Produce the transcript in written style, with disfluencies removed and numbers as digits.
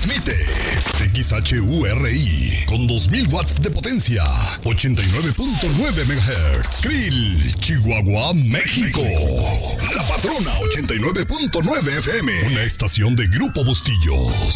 Transmite XHURI con 2000 watts de potencia, 89.9 MHz. Krill, Chihuahua, México. La Patrona 89.9 FM, una estación de Grupo Bustillos.